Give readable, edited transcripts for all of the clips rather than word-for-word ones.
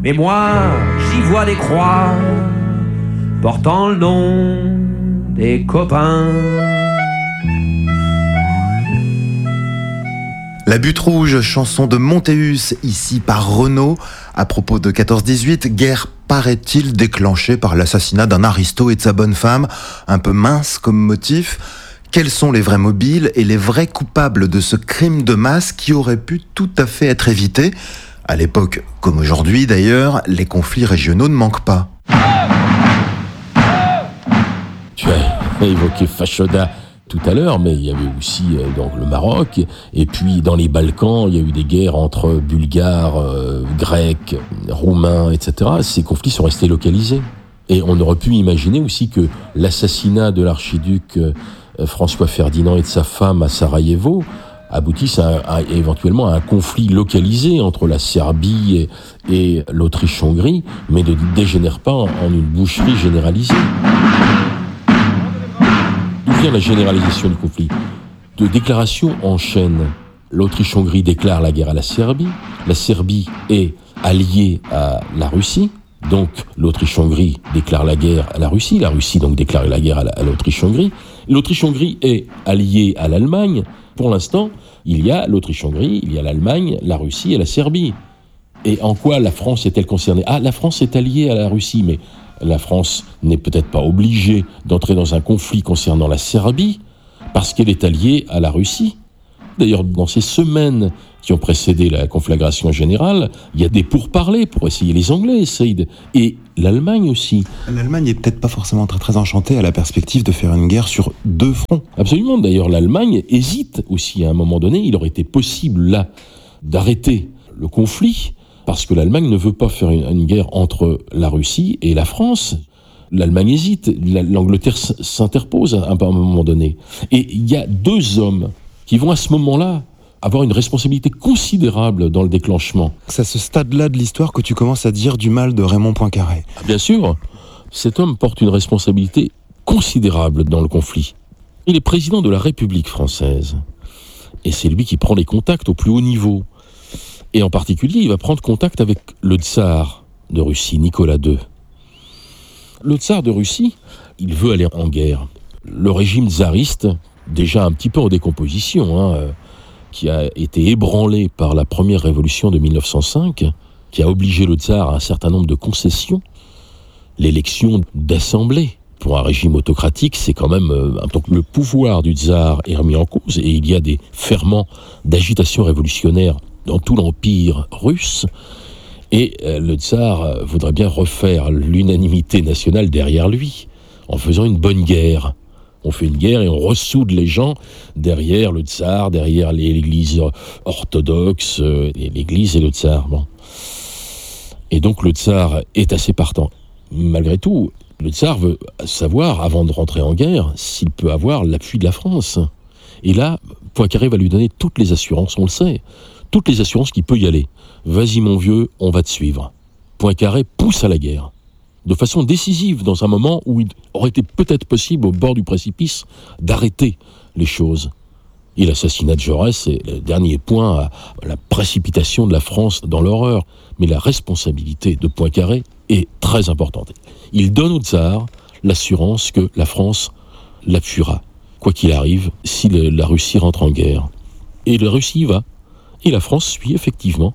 Mais moi, j'y vois des croix portant le nom des copains. La Butte Rouge, chanson de Montéus, ici par Renaud, à propos de 14-18, guerre paraît-il déclenchée par l'assassinat d'un aristo et de sa bonne femme, un peu mince comme motif. Quels sont les vrais mobiles et les vrais coupables de ce crime de masse qui aurait pu tout à fait être évité ? À l'époque, comme aujourd'hui d'ailleurs, les conflits régionaux ne manquent pas. Tu as évoqué Fashoda tout à l'heure, mais il y avait aussi donc le Maroc, et puis dans les Balkans, il y a eu des guerres entre Bulgares, Grecs, Roumains, etc. Ces conflits sont restés localisés. Et on aurait pu imaginer aussi que l'assassinat de l'archiduc François Ferdinand et de sa femme à Sarajevo aboutisse éventuellement à un conflit localisé entre la Serbie et l'Autriche-Hongrie, mais ne dégénère pas en une boucherie généralisée. D'où vient la généralisation du conflit ? De déclarations en chaîne. L'Autriche-Hongrie déclare la guerre à la Serbie est alliée à la Russie, donc l'Autriche-Hongrie déclare la guerre à la Russie donc déclare la guerre à l'Autriche-Hongrie. L'Autriche-Hongrie est alliée à l'Allemagne. Pour l'instant, il y a l'Autriche-Hongrie, il y a l'Allemagne, la Russie et la Serbie. Et en quoi la France est-elle concernée ? La France est alliée à la Russie, mais la France n'est peut-être pas obligée d'entrer dans un conflit concernant la Serbie parce qu'elle est alliée à la Russie. D'ailleurs, dans ces semaines qui ont précédé la conflagration générale, il y a des pourparlers pour essayer. Les Anglais essayent et l'Allemagne aussi. L'Allemagne n'est peut-être pas forcément très enchantée à la perspective de faire une guerre sur deux fronts. Absolument. D'ailleurs, l'Allemagne hésite aussi à un moment donné. Il aurait été possible là d'arrêter le conflit parce que l'Allemagne ne veut pas faire une guerre entre la Russie et la France. L'Allemagne hésite. L'Angleterre s'interpose à un moment donné. Et il y a deux hommes qui vont à ce moment-là avoir une responsabilité considérable dans le déclenchement. C'est à ce stade-là de l'histoire que tu commences à dire du mal de Raymond Poincaré. Bien sûr, cet homme porte une responsabilité considérable dans le conflit. Il est président de la République française. Et c'est lui qui prend les contacts au plus haut niveau. Et en particulier, il va prendre contact avec le tsar de Russie, Nicolas II. Le tsar de Russie, il veut aller en guerre. Le régime tsariste, déjà un petit peu en décomposition, qui a été ébranlé par la première révolution de 1905, qui a obligé le tsar à un certain nombre de concessions. L'élection d'assemblée pour un régime autocratique, c'est quand même... donc le pouvoir du tsar est remis en cause et il y a des ferments d'agitation révolutionnaire dans tout l'empire russe. Et le tsar voudrait bien refaire l'unanimité nationale derrière lui en faisant une bonne guerre. On fait une guerre et on ressoude les gens derrière le tsar, derrière l'église orthodoxe, l'église et le tsar. Bon. Et donc le tsar est assez partant. Malgré tout, le tsar veut savoir, avant de rentrer en guerre, s'il peut avoir l'appui de la France. Et là, Poincaré va lui donner toutes les assurances, on le sait, toutes les assurances qu'il peut y aller. Vas-y mon vieux, on va te suivre. Poincaré pousse à la guerre. De façon décisive, dans un moment où il aurait été peut-être possible, au bord du précipice, d'arrêter les choses. Et l'assassinat de Jaurès est le dernier point à la précipitation de la France dans l'horreur. Mais la responsabilité de Poincaré est très importante. Il donne au tsar l'assurance que la France l'appuiera, quoi qu'il arrive, si la Russie rentre en guerre. Et la Russie y va. Et la France suit effectivement.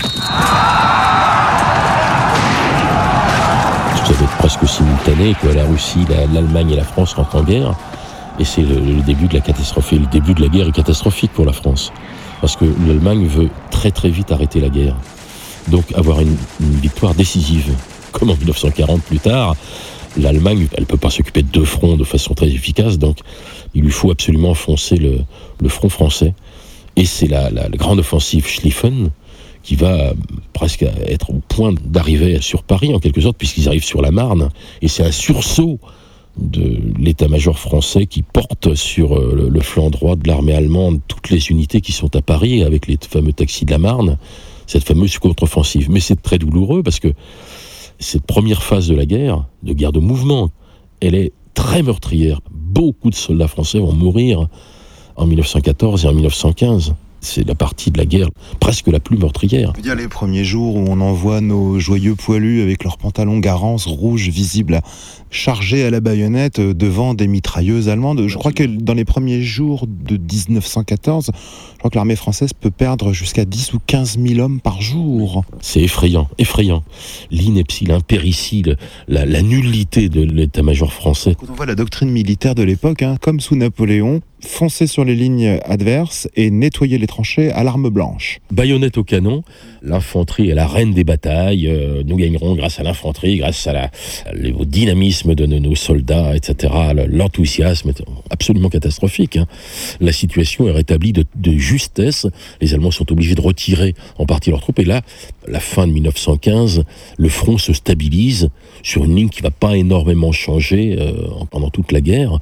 Ça va être presque simultané, que la Russie, l'Allemagne et la France rentrent en guerre. Et c'est le début de la catastrophe. Et le début de la guerre est catastrophique pour la France. Parce que l'Allemagne veut très très vite arrêter la guerre. Donc avoir une victoire décisive. Comme en 1940 plus tard, l'Allemagne, elle ne peut pas s'occuper de deux fronts de façon très efficace. Donc il lui faut absolument foncer le front français. Et c'est la grande offensive Schlieffen qui va presque être au point d'arriver sur Paris, en quelque sorte, puisqu'ils arrivent sur la Marne. Et c'est un sursaut de l'état-major français qui porte sur le flanc droit de l'armée allemande toutes les unités qui sont à Paris, avec les fameux taxis de la Marne, cette fameuse contre-offensive. Mais c'est très douloureux, parce que cette première phase de la guerre de mouvement, elle est très meurtrière. Beaucoup de soldats français vont mourir en 1914 et en 1915. C'est la partie de la guerre presque la plus meurtrière. Il y a les premiers jours où on envoie nos joyeux poilus avec leurs pantalons Garance rouges visibles chargés à la baïonnette devant des mitrailleuses allemandes. Je crois que dans les premiers jours de 1914, je crois que l'armée française peut perdre jusqu'à 10 ou 15 000 hommes par jour. C'est effrayant. L'ineptie, l'impéritie, la nullité de l'état-major français. Quand on voit la doctrine militaire de l'époque, comme sous Napoléon, foncer sur les lignes adverses et nettoyer les tranchées à l'arme blanche. Baïonnette au canon, l'infanterie est la reine des batailles, nous gagnerons grâce à l'infanterie, grâce au dynamisme de nos soldats, etc. L'enthousiasme est absolument catastrophique. La situation est rétablie de justesse, les Allemands sont obligés de retirer en partie leurs troupes, et là, la fin de 1915, le front se stabilise sur une ligne qui ne va pas énormément changer pendant toute la guerre.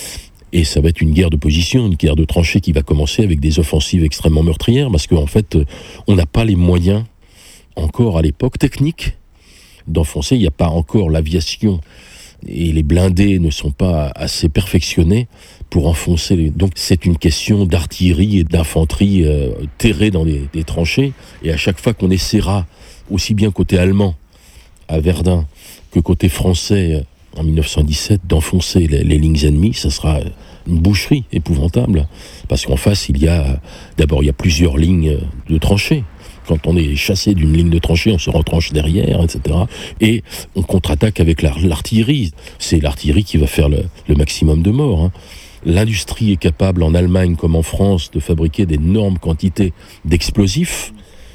Et ça va être une guerre de position, une guerre de tranchées qui va commencer avec des offensives extrêmement meurtrières, parce qu'en fait, on n'a pas les moyens, encore à l'époque, techniques, d'enfoncer. Il n'y a pas encore l'aviation, et les blindés ne sont pas assez perfectionnés pour enfoncer. Donc c'est une question d'artillerie et d'infanterie terrée dans les tranchées, et à chaque fois qu'on essaiera, aussi bien côté allemand, à Verdun, que côté français, en 1917, d'enfoncer les lignes ennemies, ça sera une boucherie épouvantable. Parce qu'en face, il y a plusieurs lignes de tranchées. Quand on est chassé d'une ligne de tranchée, on se retranche derrière, etc. Et on contre-attaque avec l'artillerie. C'est l'artillerie qui va faire le maximum de morts. L'industrie est capable, en Allemagne comme en France, de fabriquer d'énormes quantités d'explosifs.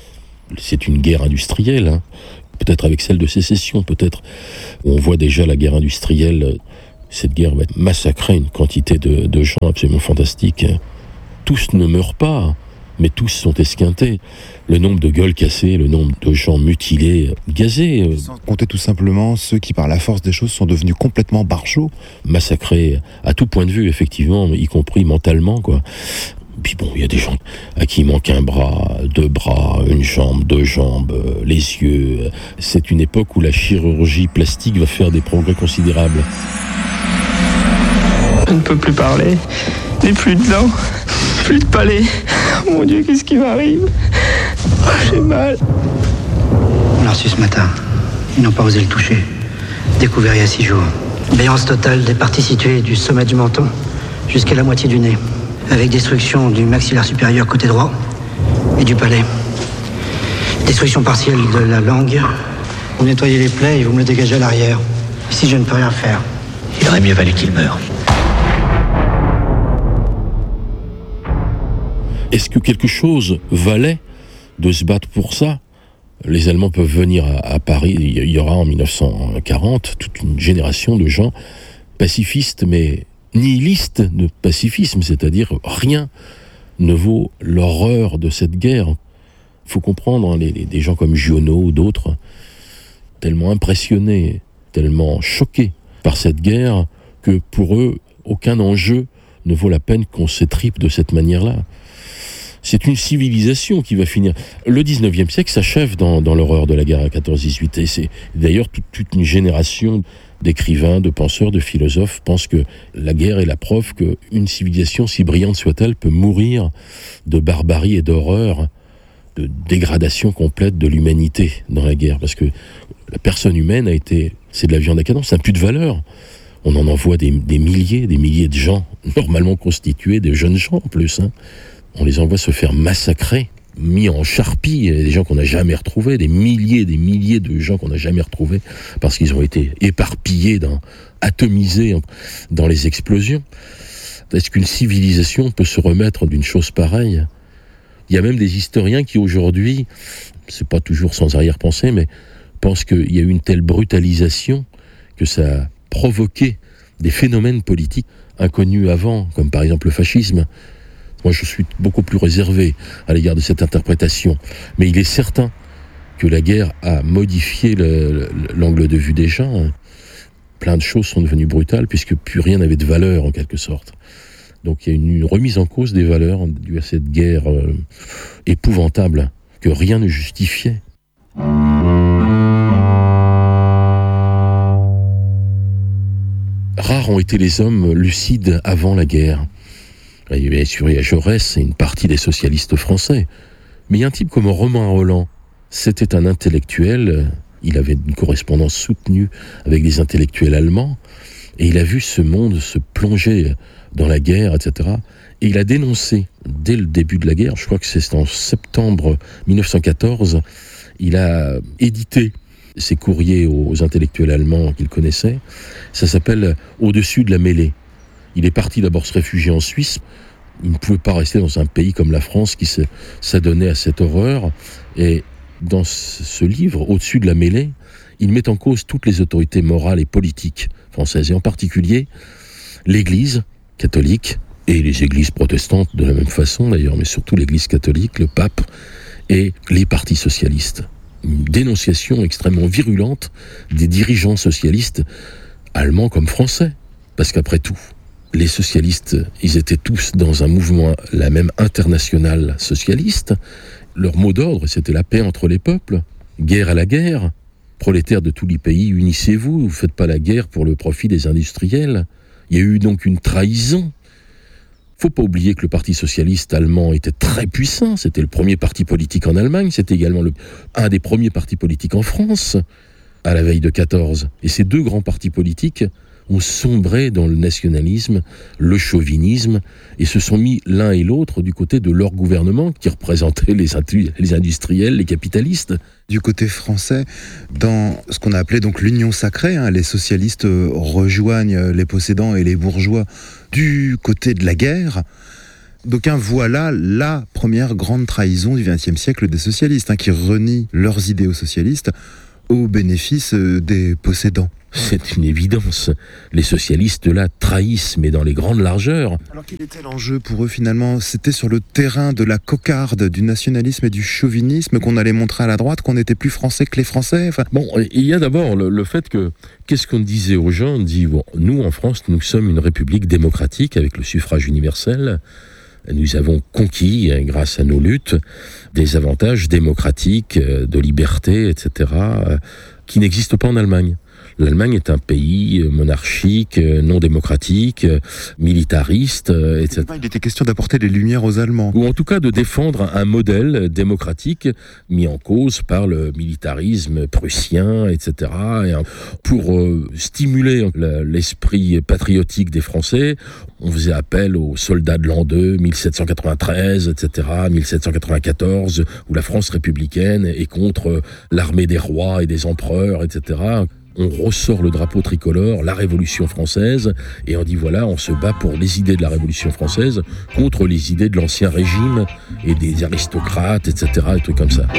C'est une guerre industrielle, peut-être avec celle de sécession, peut-être. On voit déjà la guerre industrielle, cette guerre va massacrer une quantité de gens absolument fantastiques. Tous ne meurent pas, mais tous sont esquintés. Le nombre de gueules cassées, le nombre de gens mutilés, gazés. Sans compter tout simplement ceux qui, par la force des choses, sont devenus complètement barjots. Massacrés à tout point de vue, effectivement, y compris mentalement, quoi. Puis bon, il y a des gens à qui il manque un bras, deux bras, une jambe, deux jambes, les yeux. C'est une époque où la chirurgie plastique va faire des progrès considérables. Je ne peux plus parler, j'ai plus de dents, plus de palais. Oh mon Dieu, qu'est-ce qui m'arrive? J'ai mal. On l'a reçu ce matin. Ils n'ont pas osé le toucher. Découvert il y a 6 jours. Béance totale des parties situées du sommet du menton jusqu'à la moitié du nez, avec destruction du maxillaire supérieur côté droit et du palais. Destruction partielle de la langue. Vous nettoyez les plaies et vous me le dégagez à l'arrière. Ici, je ne peux rien faire. Il aurait mieux valu qu'il meure. Est-ce que quelque chose valait de se battre pour ça? Les Allemands peuvent venir à Paris. Il y aura en 1940 toute une génération de gens pacifistes, mais nihilistes de pacifisme, c'est-à-dire rien ne vaut l'horreur de cette guerre. Il faut comprendre, des gens comme Giono ou d'autres, tellement impressionnés, tellement choqués par cette guerre, que pour eux, aucun enjeu ne vaut la peine qu'on s'étripe de cette manière-là. C'est une civilisation qui va finir. Le 19e siècle s'achève dans l'horreur de la guerre à 14-18. Et c'est d'ailleurs toute une génération d'écrivains, de penseurs, de philosophes pensent que la guerre est la preuve qu'une civilisation, si brillante soit-elle, peut mourir de barbarie et d'horreur, de dégradation complète de l'humanité dans la guerre. Parce que la personne humaine c'est de la viande à canon, ça n'a plus de valeur. On en envoie des milliers de gens, normalement constitués, des jeunes gens en plus. On les envoie se faire massacrer, mis en charpie, des gens qu'on n'a jamais retrouvés, des milliers de gens qu'on n'a jamais retrouvés, parce qu'ils ont été éparpillés, atomisés dans les explosions. Est-ce qu'une civilisation peut se remettre d'une chose pareille? Il y a même des historiens qui aujourd'hui, c'est pas toujours sans arrière-pensée, mais pensent qu'il y a eu une telle brutalisation que ça a provoqué des phénomènes politiques inconnus avant, comme par exemple le fascisme. Moi, je suis beaucoup plus réservé à l'égard de cette interprétation. Mais il est certain que la guerre a modifié l'angle de vue des gens. Plein de choses sont devenues brutales, puisque plus rien n'avait de valeur, en quelque sorte. Donc il y a une remise en cause des valeurs due à cette guerre épouvantable, que rien ne justifiait. Rares ont été les hommes lucides avant la guerre. Et bien sûr, il y a Jaurès et une partie des socialistes français. Mais il y a un type comme Romain Rolland. C'était un intellectuel, il avait une correspondance soutenue avec des intellectuels allemands, et il a vu ce monde se plonger dans la guerre, etc. Et il a dénoncé, dès le début de la guerre, je crois que c'est en septembre 1914, il a édité ses courriers aux intellectuels allemands qu'il connaissait. Ça s'appelle « Au-dessus de la mêlée ». Il est parti d'abord se réfugier en Suisse. Il ne pouvait pas rester dans un pays comme la France qui s'adonnait à cette horreur. Et dans ce livre, Au-dessus de la mêlée, il met en cause toutes les autorités morales et politiques françaises, et en particulier l'Église catholique et les églises protestantes de la même façon d'ailleurs, mais surtout l'Église catholique, le pape et les partis socialistes. Une dénonciation extrêmement virulente des dirigeants socialistes allemands comme français, parce qu'après tout, les socialistes, ils étaient tous dans un mouvement, la même internationale socialiste. Leur mot d'ordre, c'était la paix entre les peuples, guerre à la guerre. Prolétaires de tous les pays, unissez-vous, vous ne faites pas la guerre pour le profit des industriels. Il y a eu donc une trahison. Faut pas oublier que le Parti socialiste allemand était très puissant. C'était le premier parti politique en Allemagne. C'était également un des premiers partis politiques en France, à la veille de 14. Et ces deux grands partis politiques ont sombré dans le nationalisme, le chauvinisme, et se sont mis l'un et l'autre du côté de leur gouvernement, qui représentait les industriels, les capitalistes. Du côté français, dans ce qu'on a appelé donc l'union sacrée, les socialistes rejoignent les possédants et les bourgeois du côté de la guerre. Donc voilà la première grande trahison du XXe siècle des socialistes, qui renient leurs idéaux socialistes au bénéfice des possédants. C'est une évidence. Les socialistes, là, trahissent, mais dans les grandes largeurs. Alors quel était l'enjeu pour eux, finalement ? C'était sur le terrain de la cocarde, du nationalisme et du chauvinisme qu'on allait montrer à la droite qu'on était plus français que les Français. Bon, il y a d'abord le fait que, qu'est-ce qu'on disait aux gens ? On dit, bon, nous, en France, nous sommes une république démocratique avec le suffrage universel. Nous avons conquis, grâce à nos luttes, des avantages démocratiques, de liberté, etc., qui n'existent pas en Allemagne. L'Allemagne est un pays monarchique, non démocratique, militariste, etc. Il était question d'apporter les lumières aux Allemands. Ou en tout cas de défendre un modèle démocratique mis en cause par le militarisme prussien, etc. Et pour stimuler l'esprit patriotique des Français, on faisait appel aux soldats de l'an 2, 1793, etc., 1794, où la France républicaine est contre l'armée des rois et des empereurs, etc. On ressort le drapeau tricolore, la Révolution française, et on dit voilà, on se bat pour les idées de la Révolution française contre les idées de l'Ancien Régime et des aristocrates, etc., des trucs comme ça.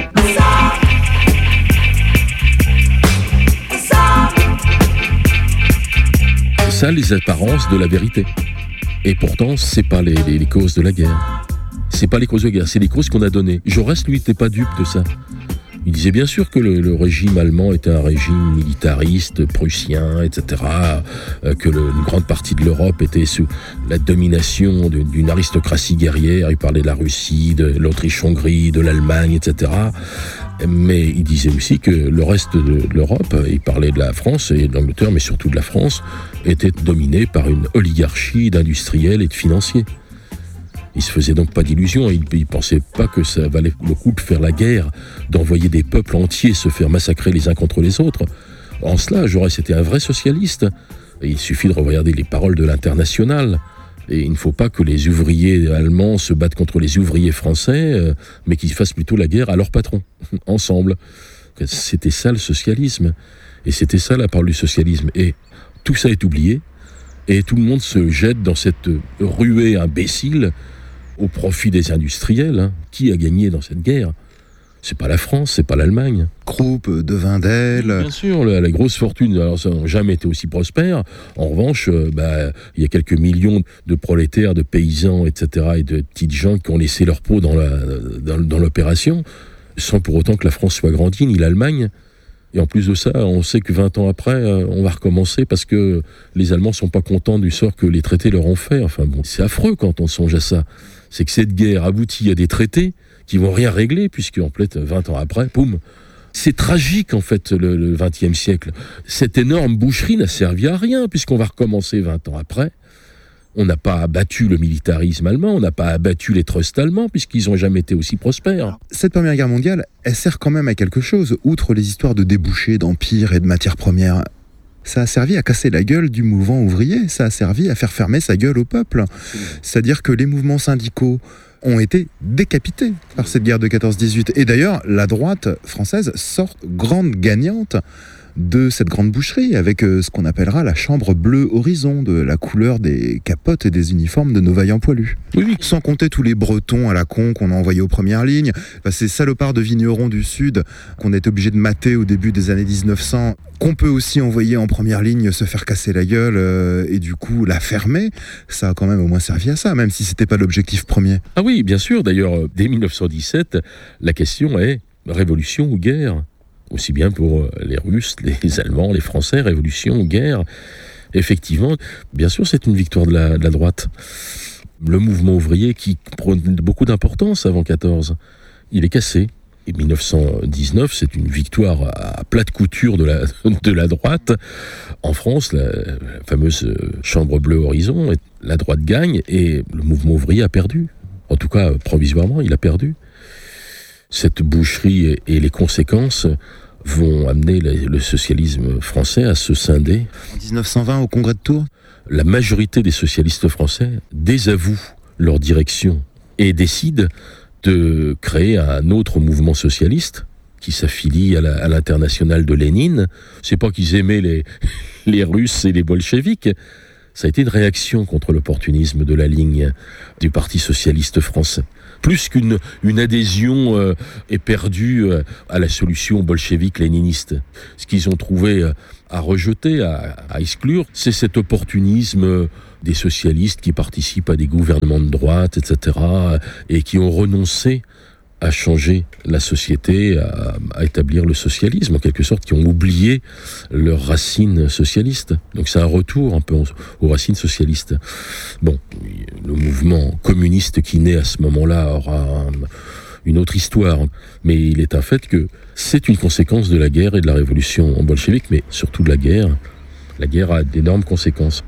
Ça, les apparences de la vérité. Et pourtant, c'est pas les causes de la guerre. C'est pas les causes de la guerre, c'est les causes qu'on a données. Jaurès, lui, n'était pas dupe de ça. Il disait bien sûr que le régime allemand était un régime militariste, prussien, etc., que une grande partie de l'Europe était sous la domination d'une aristocratie guerrière. Il parlait de la Russie, de l'Autriche-Hongrie, de l'Allemagne, etc. Mais il disait aussi que le reste de l'Europe, il parlait de la France et de l'Angleterre, mais surtout de la France, était dominé par une oligarchie d'industriels et de financiers. Il se faisait donc pas d'illusions, il pensait pas que ça valait le coup de faire la guerre, d'envoyer des peuples entiers se faire massacrer les uns contre les autres. En cela, Jaurès était un vrai socialiste. Et il suffit de regarder les paroles de l'Internationale. Et il ne faut pas que les ouvriers allemands se battent contre les ouvriers français, mais qu'ils fassent plutôt la guerre à leur patron, ensemble. C'était ça le socialisme. Et c'était ça la parole du socialisme. Et tout ça est oublié. Et tout le monde se jette dans cette ruée imbécile au profit des industriels. Qui a gagné dans cette guerre ? C'est pas la France, c'est pas l'Allemagne. Krupp, de Wendel. Bien sûr, la grosse fortune, alors ça n'a jamais été aussi prospère. En revanche, il y a quelques millions de prolétaires, de paysans, etc., et de petites gens qui ont laissé leur peau dans l'opération, sans pour autant que la France soit grandie, ni l'Allemagne. Et en plus de ça, on sait que 20 ans après, on va recommencer parce que les Allemands sont pas contents du sort que les traités leur ont fait. Enfin bon, c'est affreux quand on songe à ça. C'est que cette guerre aboutit à des traités qui vont rien régler, puisque en fait, 20 ans après, boum. C'est tragique, en fait, le XXe siècle. Cette énorme boucherie n'a servi à rien, puisqu'on va recommencer 20 ans après. On n'a pas abattu le militarisme allemand, on n'a pas abattu les trusts allemands, puisqu'ils n'ont jamais été aussi prospères. Cette Première Guerre mondiale, elle sert quand même à quelque chose, outre les histoires de débouchés, d'empires et de matières premières. Ça a servi à casser la gueule du mouvement ouvrier, ça a servi à faire fermer sa gueule au peuple. C'est-à-dire que les mouvements syndicaux ont été décapités par cette guerre de 14-18. Et d'ailleurs, la droite française sort grande gagnante de cette grande boucherie, avec ce qu'on appellera la chambre bleue horizon, de la couleur des capotes et des uniformes de nos vaillants poilus. Oui. Sans compter tous les Bretons à la con qu'on a envoyés aux premières lignes, ces salopards de vignerons du Sud qu'on est obligé de mater au début des années 1900, qu'on peut aussi envoyer en première ligne se faire casser la gueule et du coup la fermer, ça a quand même au moins servi à ça, même si c'était pas l'objectif premier. Ah oui, bien sûr. D'ailleurs, dès 1917, la question est révolution ou guerre ? Aussi bien pour les Russes, les Allemands, les Français, révolution ou guerre. Effectivement, bien sûr, c'est une victoire de la droite. Le mouvement ouvrier qui prenait beaucoup d'importance avant 14, il est cassé. Et 1919, c'est une victoire à plate couture de la droite. En France, la fameuse chambre bleue horizon, la droite gagne et le mouvement ouvrier a perdu. En tout cas, provisoirement, il a perdu. Cette boucherie et les conséquences vont amener le socialisme français à se scinder. En 1920, au congrès de Tours, la majorité des socialistes français désavouent leur direction et décident de créer un autre mouvement socialiste qui s'affilie à l'internationale de Lénine. C'est pas qu'ils aimaient les Russes et les bolcheviks. Ça a été une réaction contre l'opportunisme de la ligne du Parti socialiste français. Plus qu'une adhésion éperdue à la solution bolchevique-léniniste. Ce qu'ils ont trouvé à rejeter, à exclure, c'est cet opportunisme des socialistes qui participent à des gouvernements de droite, etc., et qui ont renoncé à changer la société, à établir le socialisme, en quelque sorte, qui ont oublié leurs racines socialistes. Donc c'est un retour un peu aux racines socialistes. Bon, le mouvement communiste qui naît à ce moment-là aura une autre histoire, mais il est un fait que c'est une conséquence de la guerre et de la révolution bolchevique, mais surtout de la guerre. La guerre a d'énormes conséquences.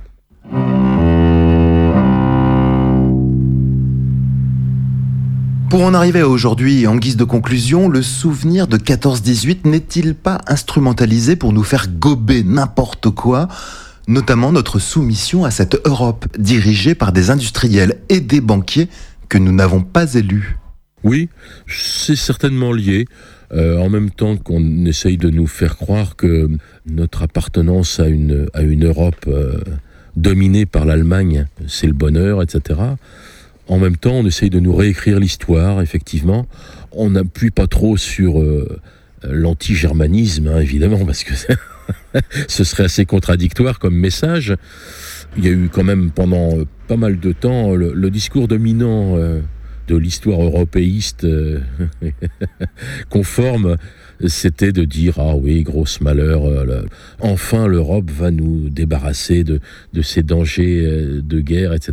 Pour en arriver à aujourd'hui, en guise de conclusion, le souvenir de 14-18 n'est-il pas instrumentalisé pour nous faire gober n'importe quoi, notamment notre soumission à cette Europe dirigée par des industriels et des banquiers que nous n'avons pas élus? Oui, c'est certainement lié. En même temps qu'on essaye de nous faire croire que notre appartenance à une Europe dominée par l'Allemagne, c'est le bonheur, etc., en même temps, on essaye de nous réécrire l'histoire, effectivement. On n'appuie pas trop sur l'anti-germanisme, évidemment, parce que ce serait assez contradictoire comme message. Il y a eu quand même pendant pas mal de temps le discours dominant de l'histoire européiste conforme, c'était de dire « Ah oui, grosse malheur, enfin l'Europe va nous débarrasser de ces dangers de guerre, etc. »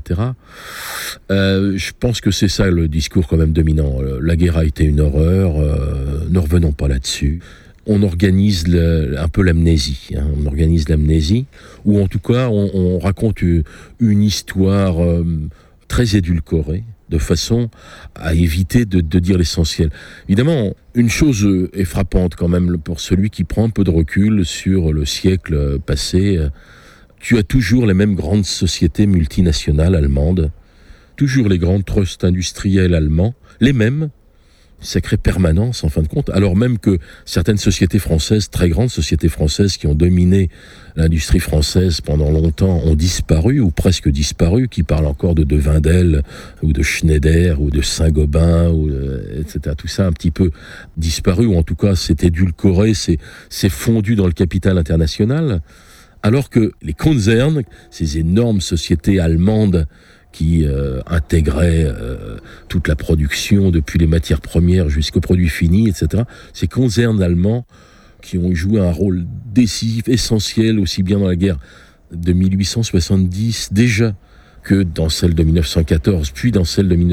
Je pense que c'est ça le discours quand même dominant. La guerre a été une horreur, ne revenons pas là-dessus. On organise un peu l'amnésie. On organise l'amnésie, ou en tout cas on raconte une histoire très édulcorée, de façon à éviter de dire l'essentiel. Évidemment, une chose est frappante quand même pour celui qui prend un peu de recul sur le siècle passé. Tu as toujours les mêmes grandes sociétés multinationales allemandes, toujours les grands trusts industriels allemands, les mêmes, sacrée permanence en fin de compte, alors même que certaines sociétés françaises, très grandes sociétés françaises qui ont dominé l'industrie française pendant longtemps, ont disparu ou presque disparu, qui parlent encore de Wendel ou de Schneider ou de Saint-Gobain, etc. Tout ça un petit peu disparu, ou en tout cas c'est édulcoré, c'est fondu dans le capital international, alors que les Konzerne, ces énormes sociétés allemandes qui intégraient toute la production, depuis les matières premières jusqu'aux produits finis, etc. Ces concerns allemands qui ont joué un rôle décisif, essentiel, aussi bien dans la guerre de 1870 déjà, que dans celle de 1914, puis dans celle de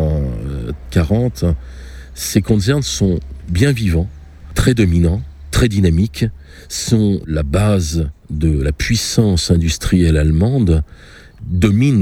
1940. Ces concerns sont bien vivants, très dominants, très dynamiques, sont la base de la puissance industrielle allemande, dominent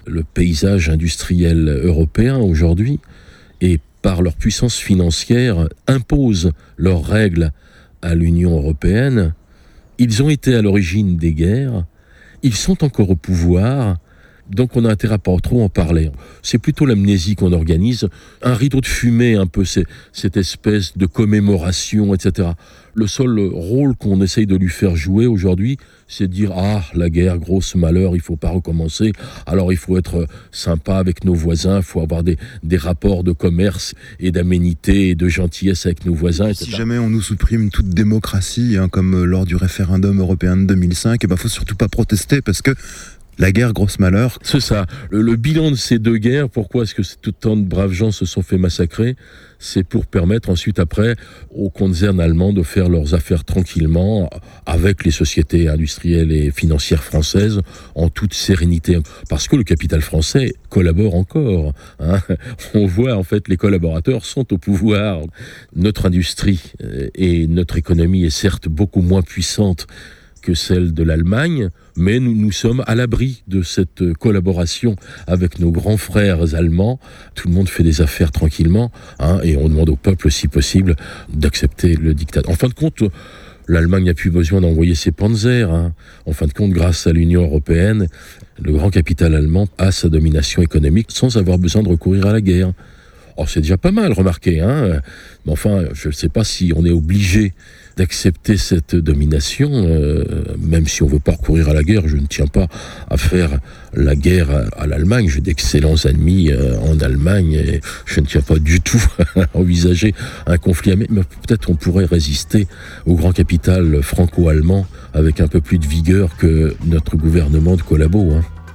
le paysage industriel européen aujourd'hui et par leur puissance financière imposent leurs règles à l'Union européenne. Ils ont été à l'origine des guerres, ils sont encore au pouvoir, donc on a intérêt à pas trop en parler. C'est plutôt l'amnésie qu'on organise, un rideau de fumée, un peu cette espèce de commémoration, etc. Le seul rôle qu'on essaye de lui faire jouer aujourd'hui, c'est de dire « Ah, la guerre, grosse malheur, il faut pas recommencer. Alors il faut être sympa avec nos voisins, il faut avoir des rapports de commerce et d'aménité et de gentillesse avec nos voisins, etc. » Si jamais on nous supprime toute démocratie, comme lors du référendum européen de 2005, il faut surtout pas protester parce que la guerre, grosse malheur. C'est ça. Le bilan de ces deux guerres, pourquoi est-ce que tant de braves gens se sont fait massacrer ? C'est pour permettre ensuite, après, aux concerns allemands de faire leurs affaires tranquillement avec les sociétés industrielles et financières françaises en toute sérénité. Parce que le capital français collabore encore. On voit, en fait, les collaborateurs sont au pouvoir. Notre industrie et notre économie est certes beaucoup moins puissante que celle de l'Allemagne, mais nous sommes à l'abri de cette collaboration avec nos grands frères allemands. Tout le monde fait des affaires tranquillement, et on demande au peuple, si possible, d'accepter le diktat. En fin de compte, l'Allemagne n'a plus besoin d'envoyer ses panzers. En fin de compte, grâce à l'Union européenne, le grand capital allemand a sa domination économique sans avoir besoin de recourir à la guerre. Or, c'est déjà pas mal, remarquez. Mais enfin, je ne sais pas si on est obligé d'accepter cette domination, même si on ne veut pas recourir à la guerre. Je ne tiens pas à faire la guerre à l'Allemagne. J'ai d'excellents amis en Allemagne et je ne tiens pas du tout à envisager un conflit. Mais peut-être on pourrait résister au grand capital franco-allemand avec un peu plus de vigueur que notre gouvernement de collabo.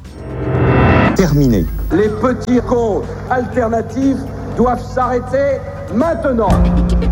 Terminé. Les petits comptes alternatifs doivent s'arrêter maintenant.